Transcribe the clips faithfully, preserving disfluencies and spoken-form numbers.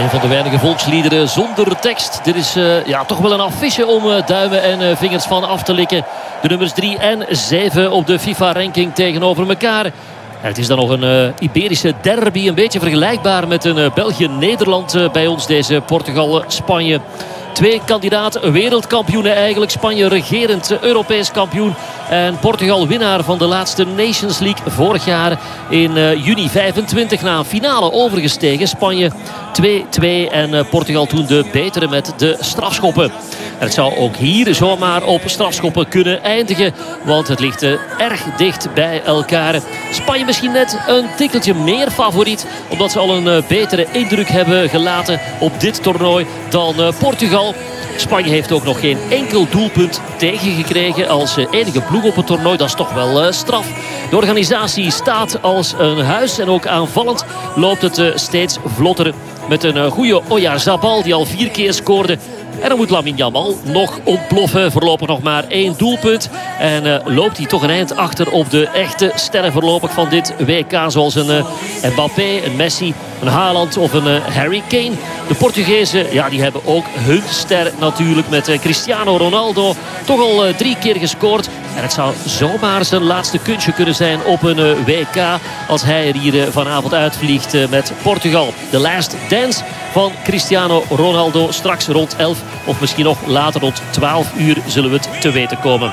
Een van de weinige volksliederen zonder tekst. Dit is uh, ja, toch wel een affiche om uh, duimen en uh, vingers van af te likken. De nummers drie en zeven op de FIFA-ranking tegenover elkaar. En het is dan nog een uh, Iberische derby. Een beetje vergelijkbaar met een uh, België-Nederland uh, bij ons. Deze Portugal-Spanje. Twee kandidaat wereldkampioenen eigenlijk. Spanje regerend Europees kampioen. En Portugal winnaar van de laatste Nations League vorig jaar in uh, juni vijfentwintig. Na een finale overgestegen. Spanje twee twee en uh, Portugal toen de betere met de strafschoppen. En het zou ook hier zomaar op strafschoppen kunnen eindigen. Want het ligt uh, erg dicht bij elkaar. Spanje misschien net een tikkeltje meer favoriet. Omdat ze al een uh, betere indruk hebben gelaten op dit toernooi dan uh, Portugal. Spanje heeft ook nog geen enkel doelpunt tegengekregen als enige ploeg op het toernooi. Dat is toch wel uh, straf. De organisatie staat als een huis en ook aanvallend loopt het uh, steeds vlotter. Met een uh, goede Oyarzabal die al vier keer scoorde. En dan moet Lamine Yamal nog ontploffen. Voorlopig nog maar één doelpunt. En uh, loopt hij toch een eind achter op de echte sterren voorlopig van dit W K. Zoals een uh, Mbappé, een Messi, een Haaland of een uh, Harry Kane. De Portugezen, ja, die hebben ook hun ster natuurlijk met uh, Cristiano Ronaldo. Toch al uh, drie keer gescoord. En het zou zomaar zijn laatste kunstje kunnen zijn op een uh, W K. Als hij er hier uh, vanavond uitvliegt uh, met Portugal. De last dance van Cristiano Ronaldo straks rond elf. Of misschien nog later rond twaalf uur zullen we het te weten komen.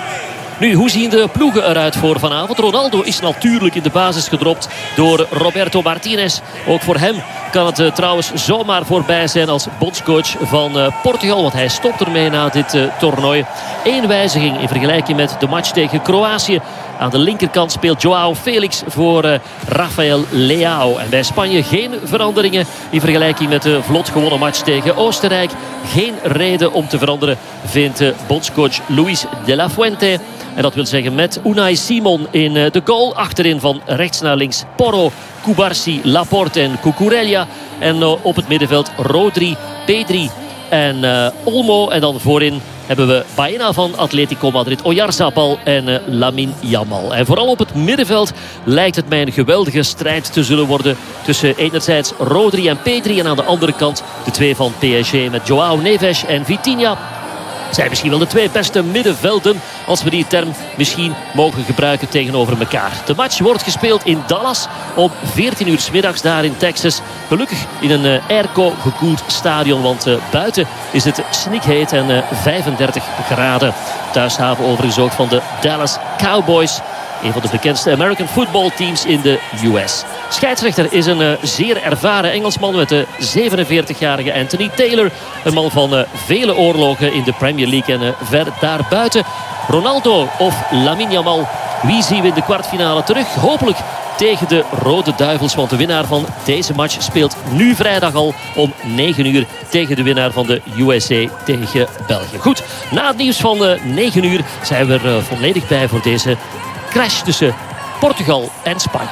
Nu, hoe zien de ploegen eruit voor vanavond? Ronaldo is natuurlijk in de basis gedropt door Roberto Martinez. Ook voor hem kan het uh, trouwens zomaar voorbij zijn als bondscoach van uh, Portugal. Want hij stopt ermee na dit uh, toernooi. Eén wijziging in vergelijking met de match tegen Kroatië. Aan de linkerkant speelt Joao Felix voor uh, Rafael Leao. En bij Spanje geen veranderingen in vergelijking met de vlot gewonnen match tegen Oostenrijk. Geen reden om te veranderen, vindt uh, bondscoach Luis de la Fuente. En dat wil zeggen met Unai Simon in uh, de goal. Achterin van rechts naar links Porro, Cubarsí, Laporte en Cucurella. En uh, op het middenveld Rodri, Pedri en uh, Olmo. En dan voorin hebben we Baena van Atletico Madrid, Oyarzabal en uh, Lamine Yamal. En vooral op het middenveld lijkt het mij een geweldige strijd te zullen worden tussen enerzijds Rodri en Pedri en aan de andere kant de twee van P S G met Joao Neves en Vitinha. Zijn misschien wel de twee beste middenvelden, als we die term misschien mogen gebruiken, tegenover elkaar. De match wordt gespeeld in Dallas om veertien uur 's middags daar in Texas. Gelukkig in een uh, airco gekoeld stadion, want uh, buiten is het snikheet en uh, vijfendertig graden. Thuishaven overigens ook van de Dallas Cowboys. Een van de bekendste American football teams in de U S. Scheidsrechter is een uh, zeer ervaren Engelsman met de zevenenveertigjarige Anthony Taylor. Een man van uh, vele oorlogen in de Premier League en uh, ver daarbuiten. Ronaldo of Lamine Yamal. Wie zien we in de kwartfinale terug? Hopelijk tegen de Rode Duivels. Want de winnaar van deze match speelt nu vrijdag al om negen uur tegen de winnaar van de U S A tegen België. Goed, na het nieuws van uh, negen uur zijn we er uh, volledig bij voor deze crash tussen Portugal en Spanje.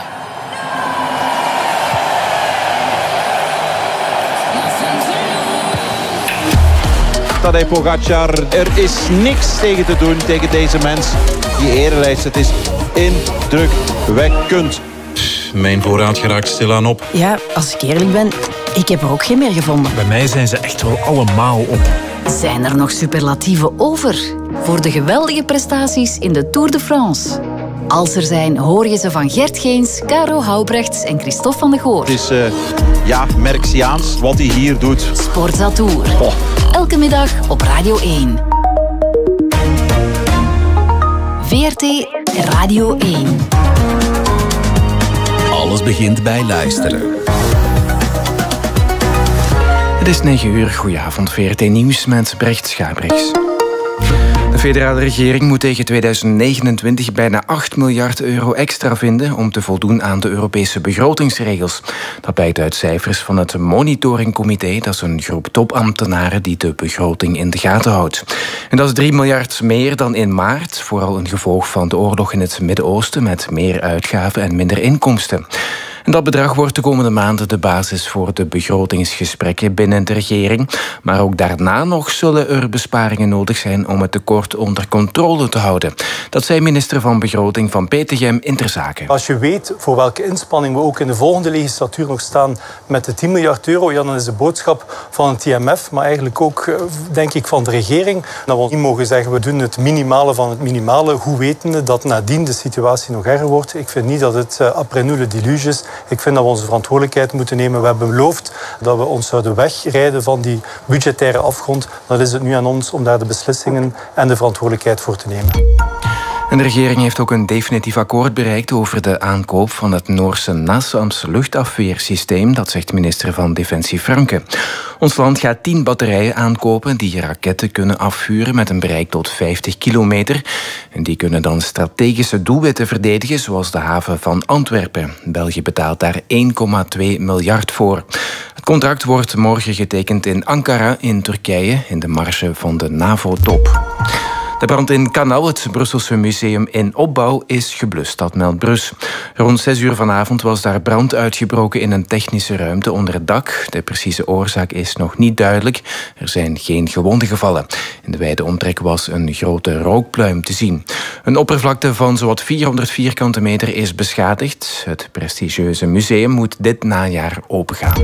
Tadej Pogacar, er is niks tegen te doen tegen deze mens. Die erelijst, het is indrukwekkend. Mijn voorraad geraakt stilaan op. Ja, als ik eerlijk ben, ik heb er ook geen meer gevonden. Bij mij zijn ze echt wel allemaal op. Zijn er nog superlatieven over voor de geweldige prestaties in de Tour de France? Als er zijn, hoor je ze van Gert Geens, Caro Houbrechts en Christophe van de Goor. Het is, uh, ja, Merksiaans wat hij hier doet. Sportza Tour. Oh. Elke middag op Radio één. V R T Radio één. Alles begint bij luisteren. Het is negen uur. Goedenavond, V R T Nieuws met Brecht Schabrix. De federale regering moet tegen tweeduizend negenentwintig bijna acht miljard euro extra vinden om te voldoen aan de Europese begrotingsregels. Dat blijkt uit cijfers van het monitoringcomité. Dat is een groep topambtenaren die de begroting in de gaten houdt. En dat is drie miljard meer dan in maart. Vooral een gevolg van de oorlog in het Midden-Oosten met meer uitgaven en minder inkomsten. En dat bedrag wordt de komende maanden de basis voor de begrotingsgesprekken binnen de regering. Maar ook daarna nog zullen er besparingen nodig zijn om het tekort onder controle te houden. Dat zei minister van Begroting van Petegem in Ter Zaken. Als je weet voor welke inspanning we ook in de volgende legislatuur nog staan met de tien miljard euro, ja, dan is de boodschap van het I M F, maar eigenlijk ook, denk ik, van de regering, dat we niet mogen zeggen, we doen het minimale van het minimale, hoe wetende dat nadien de situatie nog erger wordt. Ik vind niet dat het uh, après nous le déluge is. Ik vind dat we onze verantwoordelijkheid moeten nemen. We hebben beloofd dat we ons zouden wegrijden van die budgettaire afgrond. Dan is het nu aan ons om daar de beslissingen en de verantwoordelijkheid voor te nemen. En de regering heeft ook een definitief akkoord bereikt over de aankoop van het Noorse NASAMS luchtafweersysteem. Dat zegt minister van Defensie Franke. Ons land gaat tien batterijen aankopen die raketten kunnen afvuren met een bereik tot vijftig kilometer. En die kunnen dan strategische doelwitten verdedigen, zoals de haven van Antwerpen. België betaalt daar één komma twee miljard voor. Het contract wordt morgen getekend in Ankara in Turkije, in de marge van de NAVO-top. De brand in Canal, het Brusselse museum in opbouw, is geblust. Dat meldt Brus. Rond zes uur vanavond was daar brand uitgebroken in een technische ruimte onder het dak. De precieze oorzaak is nog niet duidelijk. Er zijn geen gewonden gevallen. In de wijde omtrek was een grote rookpluim te zien. Een oppervlakte van zowat vierhonderd vierkante meter is beschadigd. Het prestigieuze museum moet dit najaar opengaan.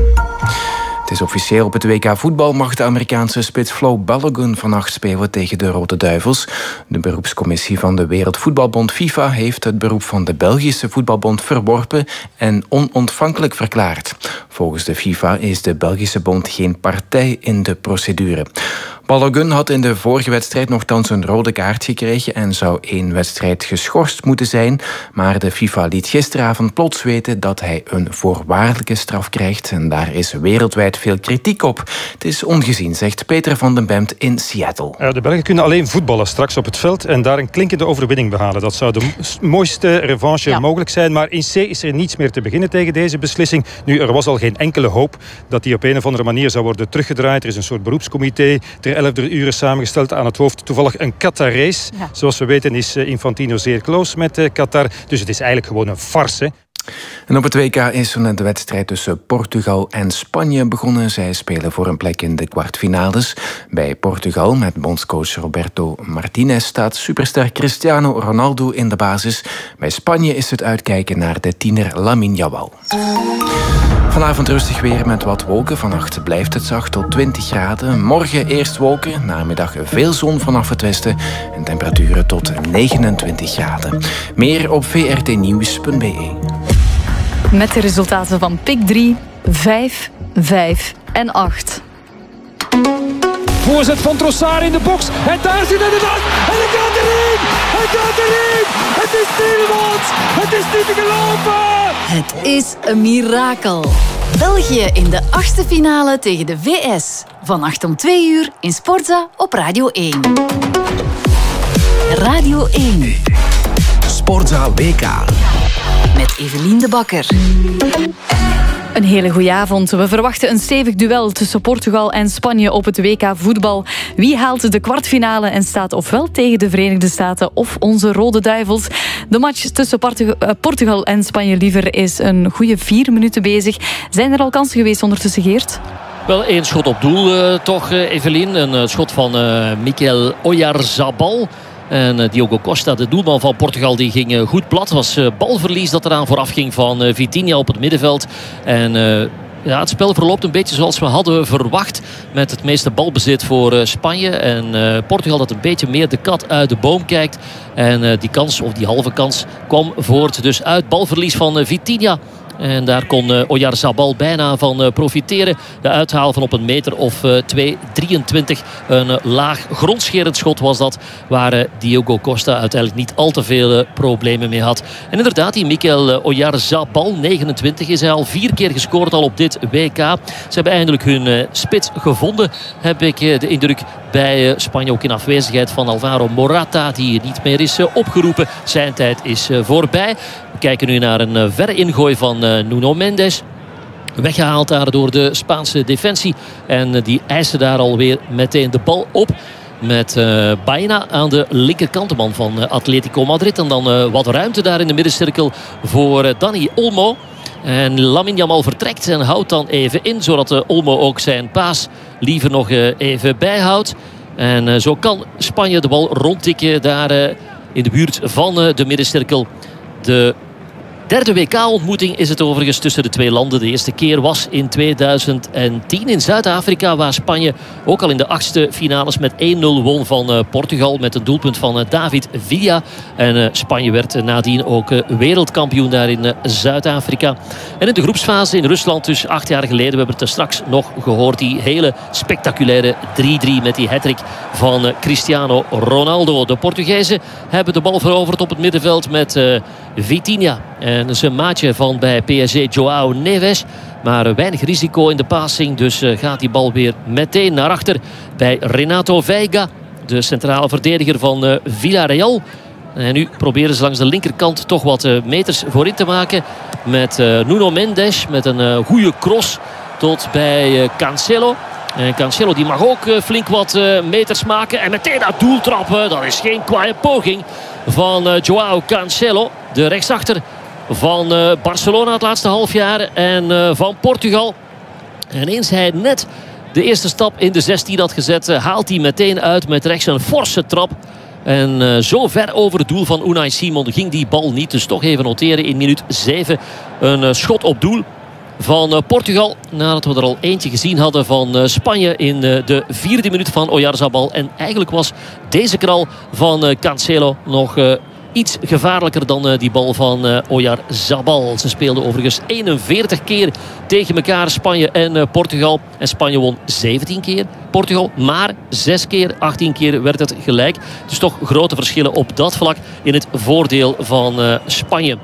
Het is officieel. Op het W K voetbal mag de Amerikaanse spits Flo Balogun vannacht spelen tegen de Rode Duivels. De beroepscommissie van de Wereldvoetbalbond FIFA heeft het beroep van de Belgische voetbalbond verworpen en onontvankelijk verklaard. Volgens de FIFA is de Belgische bond geen partij in de procedure. Balogun had in de vorige wedstrijd nogthans een rode kaart gekregen en zou één wedstrijd geschorst moeten zijn. Maar de FIFA liet gisteravond plots weten dat hij een voorwaardelijke straf krijgt. En daar is wereldwijd veel kritiek op. Het is ongezien, zegt Peter van den Bemt in Seattle. De Belgen kunnen alleen voetballen straks op het veld en daar een klinkende overwinning behalen. Dat zou de mooiste revanche ja. mogelijk zijn. Maar in C is er niets meer te beginnen tegen deze beslissing. Nu, er was al geen enkele hoop dat die op een of andere manier zou worden teruggedraaid. Er is een soort beroepscomité ter elf uren samengesteld, aan het hoofd toevallig een Qatarees. Ja. Zoals we weten is Infantino zeer close met Qatar. Dus het is eigenlijk gewoon een farce. En op het W K is er de wedstrijd tussen Portugal en Spanje begonnen. Zij spelen voor een plek in de kwartfinales. Bij Portugal met bondscoach Roberto Martinez staat superster Cristiano Ronaldo in de basis. Bij Spanje is het uitkijken naar de tiener Lamine Yamal. Vanavond rustig weer met wat wolken. Vannacht blijft het zacht tot twintig graden. Morgen eerst wolken, namiddag veel zon vanaf het westen en temperaturen tot negenentwintig graden. Meer op v r t nieuws punt b e. Met de resultaten van P I C drie, vijf, vijf en acht. Voorzet van Trossard in de box. En daar zit het aan. En het gaat erin. Het gaat erin. Het is Tielemans. Het is niet te geloven. Het is een mirakel. België in de achtste finale tegen de V S. Vannacht om twee uur in Sportza op Radio één. Radio één. Sportza W K. Met Evelien de Bakker. Een hele goede avond. We verwachten een stevig duel tussen Portugal en Spanje op het W K voetbal. Wie haalt de kwartfinale en staat ofwel tegen de Verenigde Staten of onze Rode Duivels? De match tussen Portugal en Spanje liever is een goede vier minuten bezig. Zijn er al kansen geweest ondertussen, Geert? Wel, één schot op doel uh, toch, uh, Evelien. Een uh, schot van uh, Mikel Oyarzabal. En uh, Diogo Costa, de doelman van Portugal, die ging uh, goed plat. Het was uh, balverlies dat eraan vooraf ging van uh, Vitinha op het middenveld. En uh, ja, het spel verloopt een beetje zoals we hadden verwacht. Met het meeste balbezit voor uh, Spanje. En uh, Portugal dat een beetje meer de kat uit de boom kijkt. En uh, die kans, of die halve kans, kwam voort dus uit balverlies van uh, Vitinha. En daar kon uh, Oyarzabal bijna van uh, profiteren. De uithaal van op een meter of uh, twee drieëntwintig. Een uh, laag grondscherend schot was dat. Waar uh, Diogo Costa uiteindelijk niet al te veel uh, problemen mee had. En inderdaad, die Mikel uh, Oyarzabal, negenentwintig, is hij al vier keer gescoord al op dit W K. Ze hebben eindelijk hun uh, spits gevonden. Heb ik uh, de indruk bij uh, Spanje, ook in afwezigheid van Alvaro Morata, die niet meer is uh, opgeroepen. Zijn tijd is uh, voorbij. We kijken nu naar een uh, verre ingooi van uh, Nuno Mendes. Weggehaald daar door de Spaanse defensie. En uh, die eisen daar alweer meteen de bal op. Met uh, Baena aan de linkerkant, de man van uh, Atletico Madrid. En dan uh, wat ruimte daar in de middencirkel voor uh, Dani Olmo. En Lamine Yamal vertrekt en houdt dan even in, zodat uh, Olmo ook zijn paas liever nog uh, even bijhoudt. En uh, zo kan Spanje de bal rondtikken daar uh, in de buurt van uh, de middencirkel. De derde W K-ontmoeting is het overigens tussen de twee landen. De eerste keer was in tweeduizend tien in Zuid-Afrika, waar Spanje ook al in de achtste finales met één nul won van uh, Portugal met een doelpunt van uh, David Villa. En uh, Spanje werd uh, nadien ook uh, wereldkampioen daar in uh, Zuid-Afrika. En in de groepsfase in Rusland, dus acht jaar geleden, we hebben het er straks nog gehoord, die hele spectaculaire drie drie met die hattrick van uh, Cristiano Ronaldo. De Portugezen hebben de bal veroverd op het middenveld met uh, Vitinha. En zijn maatje van bij P S G, João Neves. Maar weinig risico in de passing. Dus gaat die bal weer meteen naar achter bij Renato Veiga. De centrale verdediger van Villarreal. En nu proberen ze langs de linkerkant toch wat meters voorin te maken. Met Nuno Mendes. Met een goede cross tot bij Cancelo. En Cancelo die mag ook flink wat meters maken. En meteen dat doel trappen. Dat is geen kwaaie poging van João Cancelo. De rechtsachter van uh, Barcelona het laatste halfjaar en uh, van Portugal. En eens hij net de eerste stap in de zestien had gezet, uh, haalt hij meteen uit met rechts een forse trap. En uh, zo ver over het doel van Unai Simon ging die bal niet. Dus toch even noteren in minuut zeven een uh, schot op doel van uh, Portugal. Nadat we er al eentje gezien hadden van uh, Spanje in uh, de vierde minuut van Oyarzabal. En eigenlijk was deze knal van uh, Cancelo nog Uh, iets gevaarlijker dan uh, die bal van uh, Oyarzabal. Ze speelden overigens eenenveertig keer tegen elkaar, Spanje en uh, Portugal. En Spanje won zeventien keer. Portugal maar zes keer. achttien keer werd het gelijk. Dus toch grote verschillen op dat vlak in het voordeel van uh, Spanje.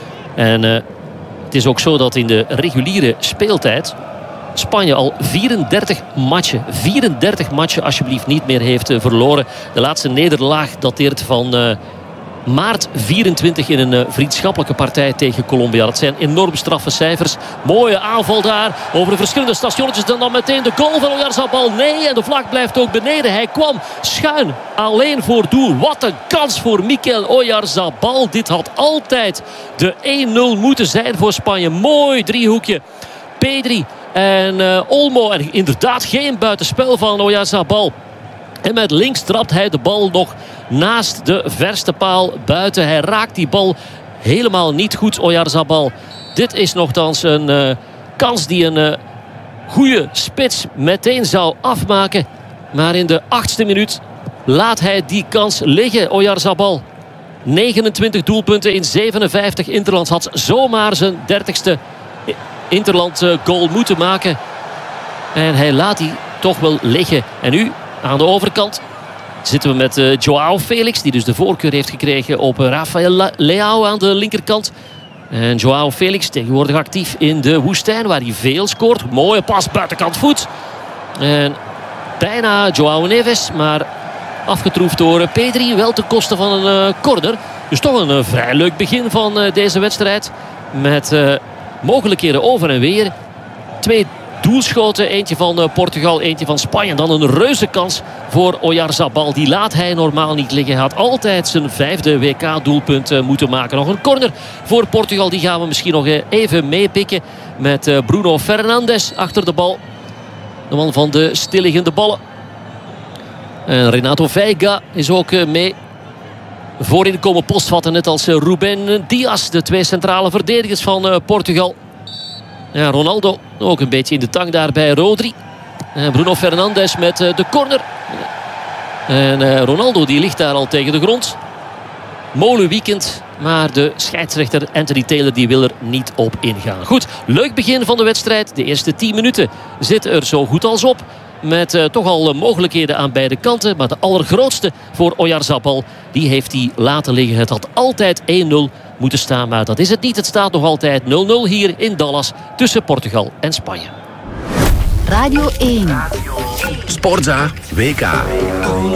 En uh, het is ook zo dat in de reguliere speeltijd Spanje al vierendertig matchen, vierendertig matchen alsjeblieft niet meer heeft uh, verloren. De laatste nederlaag dateert van Uh, maart vierentwintig in een uh, vriendschappelijke partij tegen Colombia. Dat zijn enorm straffe cijfers. Mooie aanval daar over de verschillende stationnetjes. Dan, dan meteen de goal van Oyarzabal. Nee, en de vlag blijft ook beneden. Hij kwam schuin alleen voor doel. Wat een kans voor Mikel Oyarzabal. Dit had altijd de één nul moeten zijn voor Spanje. Mooi driehoekje. Pedri en uh, Olmo. En inderdaad geen buitenspel van Oyarzabal. En met links trapt hij de bal nog naast de verste paal buiten. Hij raakt die bal helemaal niet goed, Oyarzabal. Dit is nogthans een uh, kans die een uh, goede spits meteen zou afmaken. Maar in de achtste minuut laat hij die kans liggen, Oyarzabal. negenentwintig doelpunten in zevenenvijftig interlands. Had zomaar zijn dertigste interland uh, goal moeten maken. En hij laat die toch wel liggen. En nu aan de overkant zitten we met uh, João Felix, die dus de voorkeur heeft gekregen op uh, Rafael Leao aan de linkerkant. En João Felix tegenwoordig actief in de woestijn, waar hij veel scoort. Mooie pas buitenkant voet. En bijna João Neves, maar afgetroefd door uh, Pedri, wel ten koste van een uh, corner. Dus toch een uh, vrij leuk begin van uh, deze wedstrijd. Met uh, mogelijkheden over en weer. Twee doelschoten, eentje van Portugal, eentje van Spanje. En dan een reuze kans voor Oyarzabal. Die laat hij normaal niet liggen. Hij had altijd zijn vijfde W K-doelpunt moeten maken. Nog een corner voor Portugal. Die gaan we misschien nog even meepikken. Met Bruno Fernandes achter de bal. De man van de stilliggende ballen. En Renato Veiga is ook mee. Voorin komen postvatten, net als Ruben Dias. De twee centrale verdedigers van Portugal. Ja, Ronaldo ook een beetje in de tang daar bij Rodri. En Bruno Fernandes met uh, de corner. En uh, Ronaldo die ligt daar al tegen de grond. Molenweekend. Maar de scheidsrechter Anthony Taylor die wil er niet op ingaan. Goed, leuk begin van de wedstrijd. De eerste tien minuten zitten er zo goed als op. Met uh, toch al uh, mogelijkheden aan beide kanten. Maar de allergrootste voor Oyarzabal, die heeft hij laten liggen. Het had altijd één nul moeten staan, maar dat is het niet. Het staat nog altijd nul nul hier in Dallas tussen Portugal en Spanje. Radio één. Sportza W K.